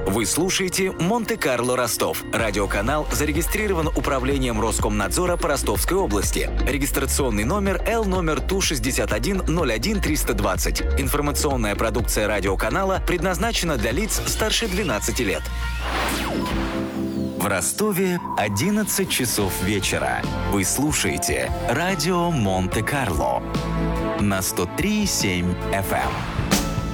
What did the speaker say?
Вы слушаете «Монте-Карло Ростов». Радиоканал зарегистрирован Управлением Роскомнадзора по Ростовской области. Регистрационный номер Л Ту 6101320. Информационная продукция радиоканала предназначена для лиц старше 12 лет. В Ростове 11 часов вечера. Вы слушаете радио Монте-Карло на 103,7 FM.